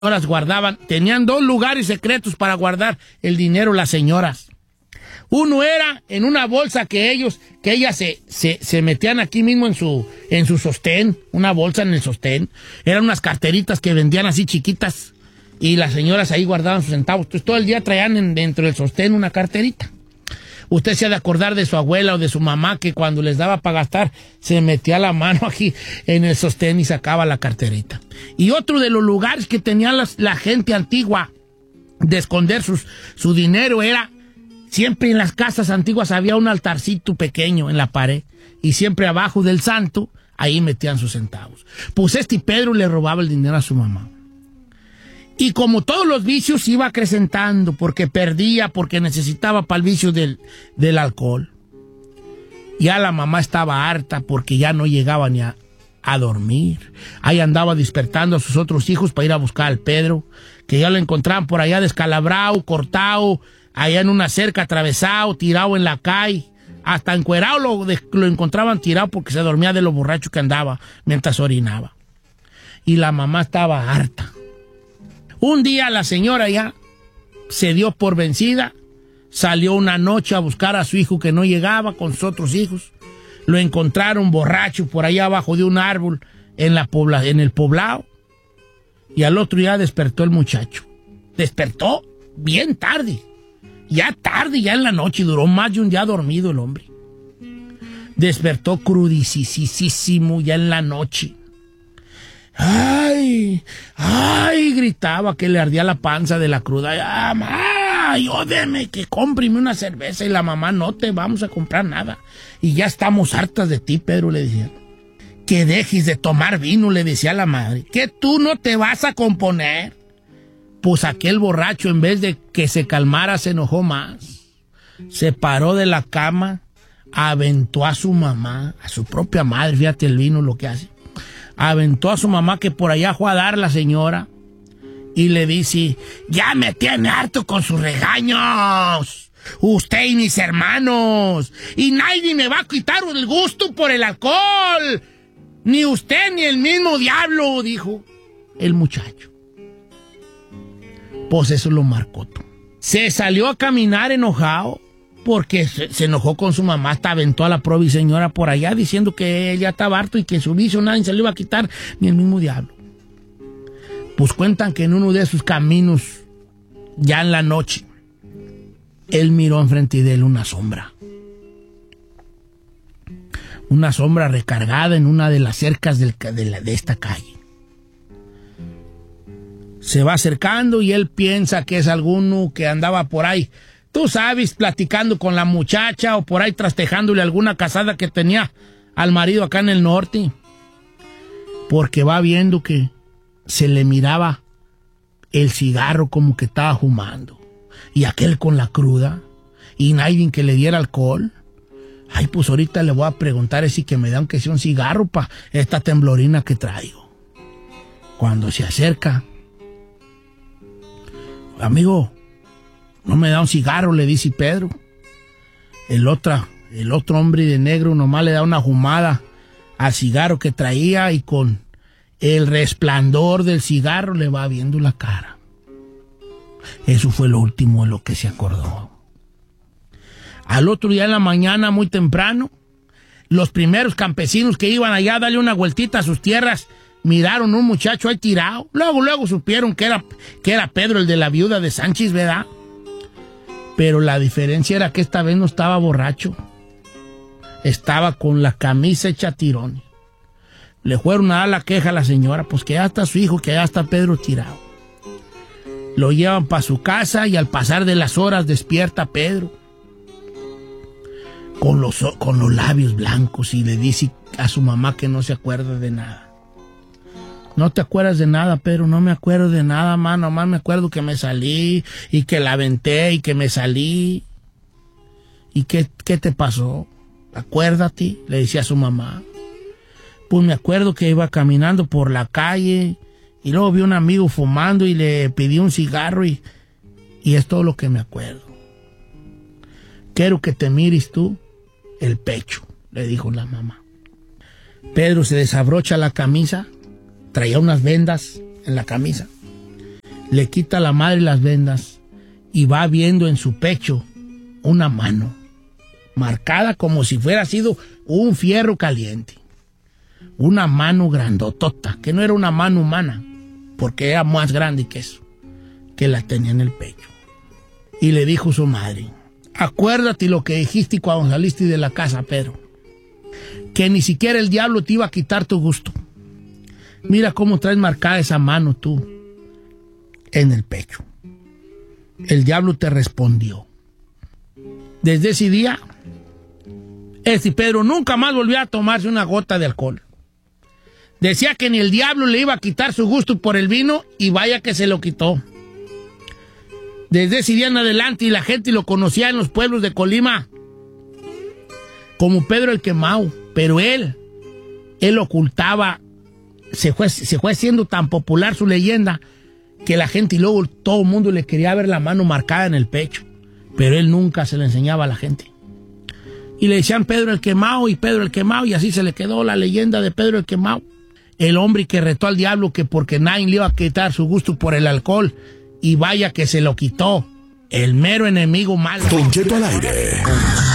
señoras guardaban, tenían 2 lugares secretos para guardar el dinero las señoras. Uno era en una bolsa que ellas se metían aquí mismo en su sostén, una bolsa en el sostén. Eran unas carteritas que vendían así chiquitas y las señoras ahí guardaban sus centavos. Entonces todo el día traían dentro del sostén una carterita. Usted se ha de acordar de su abuela o de su mamá que cuando les daba para gastar se metía la mano aquí en el sostén y sacaba la carterita. Y otro de los lugares que tenía la gente antigua de esconder su dinero era, siempre en las casas antiguas había un altarcito pequeño en la pared y siempre abajo del santo ahí metían sus centavos. Pues Pedro le robaba el dinero a su mamá. Y como todos los vicios iba acrecentando, porque perdía, porque necesitaba para el vicio del alcohol. Ya la mamá estaba harta porque ya no llegaba ni a dormir. Ahí andaba despertando a sus otros hijos para ir a buscar al Pedro, que ya lo encontraban por allá descalabrado, cortado, allá en una cerca atravesado, tirado en la calle. Hasta encuerado lo encontraban tirado porque se dormía de lo borracho que andaba mientras orinaba. Y la mamá estaba harta. Un día la señora ya se dio por vencida, salió una noche a buscar a su hijo que no llegaba con sus otros hijos. Lo encontraron borracho por allá abajo de un árbol en el poblado. Y al otro día despertó el muchacho. Despertó bien tarde, ya en la noche, duró más de un día dormido el hombre. Despertó crudicísimo ya en la noche. ¡Ay! Gritaba que le ardía la panza de la cruda. ¡Mamá! Ayúdeme, que cómpreme una cerveza. Y la mamá, no te vamos a comprar nada. Y ya estamos hartas de ti, Pedro, le decía. Que dejes de tomar vino, le decía la madre. Que tú no te vas a componer. Pues aquel borracho, en vez de que se calmara, se enojó más. Se paró de la cama, aventó a su mamá, a su propia madre, fíjate el vino lo que hace. Aventó a su mamá que por allá fue a dar la señora y le dice, ya me tiene harto con sus regaños, usted y mis hermanos, y nadie me va a quitar el gusto por el alcohol, ni usted ni el mismo diablo, dijo el muchacho. Pues eso lo marcó. Se salió a caminar enojado porque se enojó con su mamá, hasta aventó a la probi señora por allá diciendo que ella estaba harto y que su vicio nadie se lo iba a quitar, ni el mismo diablo. Pues cuentan que en uno de sus caminos, ya en la noche, él miró enfrente de él una sombra. Una sombra recargada en una de las cercas de esta calle. Se va acercando y él piensa que es alguno que andaba por ahí, tú sabes, platicando con la muchacha o por ahí trastejándole alguna casada que tenía al marido acá en el norte. Porque va viendo que se le miraba el cigarro como que estaba fumando. Y aquel con la cruda. Y nadie que le diera alcohol. Ay, pues ahorita le voy a preguntar si que me da aunque sea un cigarro para esta temblorina que traigo. Cuando se acerca, amigo, no me da un cigarro, le dice Pedro. El otro hombre de negro nomás le da una fumada al cigarro que traía y con el resplandor del cigarro le va viendo la cara. Eso fue lo último de lo que se acordó. Al otro día en la mañana, muy temprano, los primeros campesinos que iban allá a darle una vueltita a sus tierras miraron un muchacho ahí tirado. Luego supieron que era Pedro, el de la viuda de Sánchez, ¿verdad? Pero la diferencia era que esta vez no estaba borracho. Estaba con la camisa hecha tirones. Le fueron a dar la queja a la señora, pues que ya está su hijo, que ya está Pedro tirado. Lo llevan para su casa y al pasar de las horas despierta Pedro. Con los labios blancos y le dice a su mamá que no se acuerda de nada. No te acuerdas de nada, Pedro, no me acuerdo de nada, mano. Nomás me acuerdo que me salí y que la aventé y que me salí. ¿Y qué te pasó? Acuérdate, le decía a su mamá. Pues me acuerdo que iba caminando por la calle y luego vi a un amigo fumando y le pedí un cigarro y es todo lo que me acuerdo. Quiero que te mires tú el pecho, le dijo la mamá. Pedro se desabrocha la camisa. Traía unas vendas en la camisa le quita la madre las vendas y va viendo en su pecho una mano, marcada como si fuera sido un fierro caliente. Una mano grandotota, que no era una mano humana, porque era más grande que eso, que la tenía en el pecho. Y le dijo su madre: acuérdate lo que dijiste cuando saliste de la casa, Pedro, que ni siquiera el diablo te iba a quitar tu gusto. Mira cómo traes marcada esa mano tú en el pecho. El diablo te respondió. Desde ese día, Pedro nunca más volvió a tomarse una gota de alcohol. Decía que ni el diablo le iba a quitar su gusto por el vino, y vaya que se lo quitó. Desde ese día en adelante, y la gente lo conocía en los pueblos de Colima como Pedro el Quemado, pero él ocultaba, se fue haciendo tan popular su leyenda que la gente, y luego todo el mundo le quería ver la mano marcada en el pecho, pero él nunca se le enseñaba a la gente. Y le decían Pedro el Quemado y Pedro el Quemado, y así se le quedó la leyenda de Pedro el Quemado. El hombre que retó al diablo que porque nadie le iba a quitar su gusto por el alcohol, y vaya que se lo quitó. El mero enemigo malo. Don Cheto al aire.